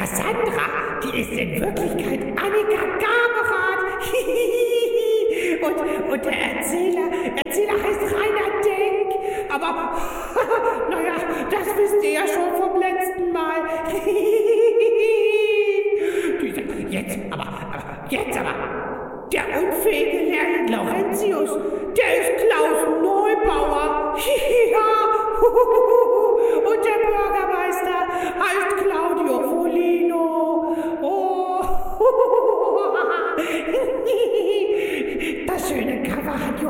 Cassandra, die ist in Wirklichkeit Annika Gaberat. Und der Erzähler heißt Rainer Denk. Aber, naja, das wisst ihr ja schon vom letzten Mal. Jetzt aber, der unfähige Lehrling Laurentius, der ist Klaus Neubauer. Ja,